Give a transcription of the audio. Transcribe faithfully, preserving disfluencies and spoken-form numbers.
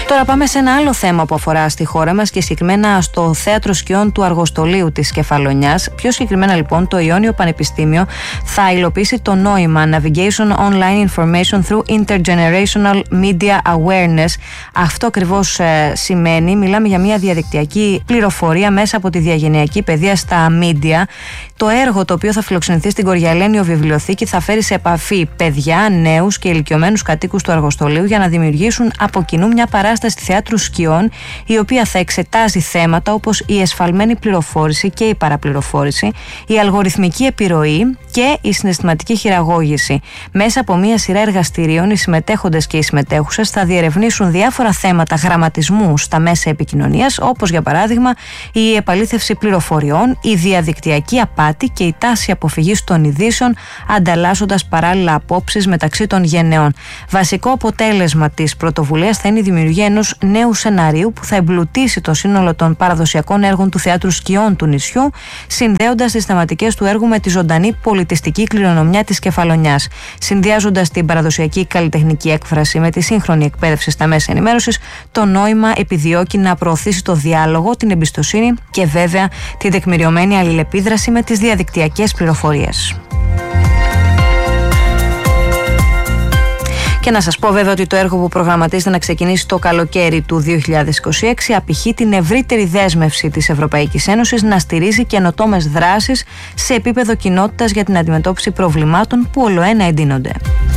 Τώρα πάμε σε ένα άλλο θέμα που αφορά στη χώρα μας και συγκεκριμένα στο Θέατρο Σκιών του Αργοστολίου της Κεφαλονιάς. Πιο συγκεκριμένα λοιπόν το Ιόνιο Πανεπιστήμιο θα υλοποιήσει το νόημα Navigation Online Information through Intergenerational Media Awareness. Αυτό ακριβώς ε, σημαίνει, μιλάμε για μια διαδικτυακή πληροφορία μέσα από τη διαγενειακή παιδεία στα media. Το έργο το οποίο θα φιλοξενηθεί στην Κοριαλένιο Βιβλιοθήκη θα φέρει σε επαφή παιδιά, νέους και ηλικιωμένους κατοίκους του Αργοστολίου για να δημιουργήσουν από κοινού μια παράσταση θεάτρου σκιών, η οποία θα εξετάζει θέματα όπως η εσφαλμένη πληροφόρηση και η παραπληροφόρηση, η αλγοριθμική επιρροή και η συναισθηματική χειραγώγηση. Μέσα από μια σειρά εργαστηρίων, οι συμμετέχοντες και οι συμμετέχουσες θα διερευνήσουν διάφορα θέματα γραμματισμού στα μέσα επικοινωνίας, όπως για παράδειγμα η επαλήθευση πληροφοριών, η διαδικτυακή απάτη και η τάση αποφυγής των ειδήσεων, ανταλλάσσοντας παράλληλα απόψεις μεταξύ των γενεών. Βασικό αποτέλεσμα της πρωτοβουλίας θα είναι η δημιουργία ενός νέου σεναρίου που θα εμπλουτίσει το σύνολο των παραδοσιακών έργων του Θεάτρου Σκιών του νησιού, συνδέοντας τις θεματικές του έργου με τη ζωντανή πολιτιστική κληρονομιά της Κεφαλονιάς. Συνδυάζοντας την παραδοσιακή καλλιτεχνική έκφραση με τη σύγχρονη εκπαίδευση στα μέσα ενημέρωσης, το νόημα επιδιώκει να προωθήσει το διάλογο, την εμπιστοσύνη και βέβαια την τεκμηριωμένη αλληλεπίδραση με τις διαδικτυακές πληροφορίες. Και να σας πω βέβαια ότι το έργο που προγραμματίζεται να ξεκινήσει το καλοκαίρι του δύο χιλιάδες είκοσι έξι απηχεί την ευρύτερη δέσμευση της Ευρωπαϊκής Ένωσης να στηρίζει καινοτόμες δράσεις σε επίπεδο κοινότητας για την αντιμετώπιση προβλημάτων που ολοένα εντείνονται.